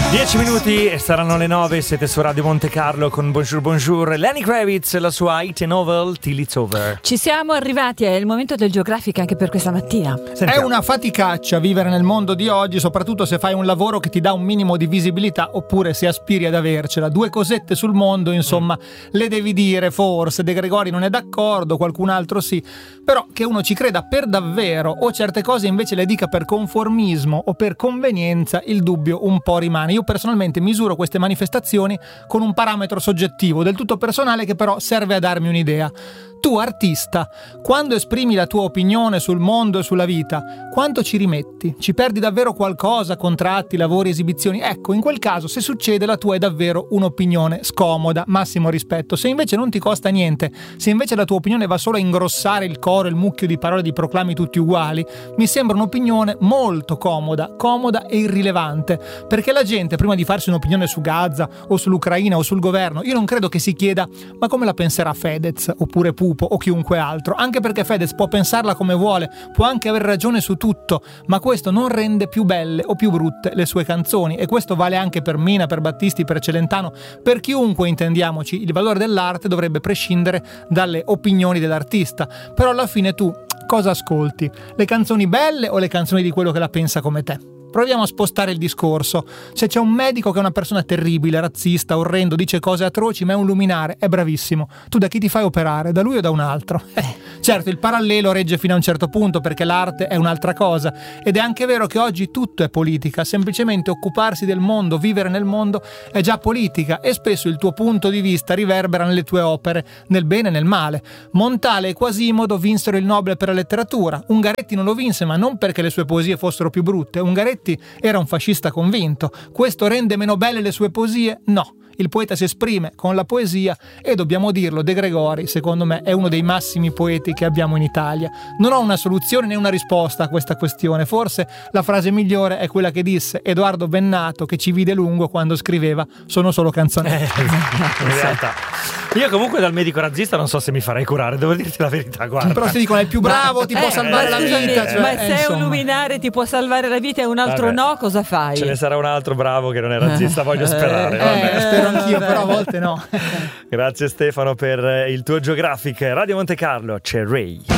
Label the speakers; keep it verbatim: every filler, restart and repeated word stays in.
Speaker 1: dieci minuti e saranno le nove, siete su Radio Monte Carlo con Bonjour Bonjour. Lenny Kravitz e la sua hit novel Till It's Over.
Speaker 2: Ci siamo arrivati, è il momento del Geographic anche per questa mattina.
Speaker 3: Sentiamo. È una faticaccia vivere nel mondo di oggi, soprattutto se fai un lavoro che ti dà un minimo di visibilità oppure se aspiri ad avercela. Due cosette sul mondo, insomma, mm. le devi dire forse. De Gregori non è d'accordo, qualcun altro sì. Però che uno ci creda per davvero o certe cose invece le dica per conformismo o per convenienza, il dubbio un po' rimane. Io personalmente misuro queste manifestazioni con un parametro soggettivo, del tutto personale, che però serve a darmi un'idea. Tu, artista, quando esprimi la tua opinione sul mondo e sulla vita, quanto ci rimetti? Ci perdi davvero qualcosa? Contratti, lavori, esibizioni? Ecco, in quel caso, se succede, la tua è davvero un'opinione scomoda, massimo rispetto. Se invece non ti costa niente, se invece la tua opinione va solo a ingrossare il coro, il mucchio di parole, di proclami tutti uguali, mi sembra un'opinione molto comoda, comoda e irrilevante, perché la gente, prima di farsi un'opinione su Gaza o sull'Ucraina o sul governo, io non credo che si chieda ma come la penserà Fedez oppure Pupo o chiunque altro, anche perché Fedez può pensarla come vuole, può anche aver ragione su tutto, ma questo non rende più belle o più brutte le sue canzoni, e questo vale anche per Mina, per Battisti, per Celentano, per chiunque, intendiamoci. Il valore dell'arte dovrebbe prescindere dalle opinioni dell'artista, però alla fine tu cosa ascolti? Le canzoni belle o le canzoni di quello che la pensa come te? Proviamo a spostare il discorso. Se c'è un medico che è una persona terribile, razzista, orrendo, dice cose atroci, ma è un luminare, è bravissimo, tu da chi ti fai operare? Da lui o da un altro? Eh, certo, il parallelo regge fino a un certo punto, perché l'arte è un'altra cosa, ed è anche vero che oggi tutto è politica. Semplicemente occuparsi del mondo, vivere nel mondo è già politica, e spesso il tuo punto di vista riverbera nelle tue opere, nel bene e nel male. Montale e Quasimodo vinsero il Nobel per la letteratura. Ungaretti non lo vinse, ma non perché le sue poesie fossero più brutte. Ungaretti era un fascista convinto. Questo rende meno belle le sue poesie? No. Il poeta si esprime con la poesia e, dobbiamo dirlo, De Gregori, secondo me, è uno dei massimi poeti che abbiamo in Italia. Non ho una soluzione né una risposta a questa questione. Forse la frase migliore è quella che disse Edoardo Bennato, che ci vide lungo quando scriveva Sono solo canzonette.
Speaker 1: Eh, in realtà io comunque dal medico razzista non so se mi farei curare, devo dirti la verità, guarda.
Speaker 3: Però se dicono è il più bravo, ti
Speaker 2: eh,
Speaker 3: può salvare
Speaker 2: eh,
Speaker 3: la
Speaker 2: scusami,
Speaker 3: vita, cioè,
Speaker 2: ma
Speaker 3: eh,
Speaker 2: se è un luminare ti può salvare la vita e un altro
Speaker 1: vabbè,
Speaker 2: no, cosa fai?
Speaker 1: Ce ne sarà un altro bravo che non è razzista, voglio sperare. Vabbè.
Speaker 3: Eh, spero anch'io, però a volte no.
Speaker 1: Grazie Stefano per il tuo Geographic. Radio Monte Carlo, c'è Ray.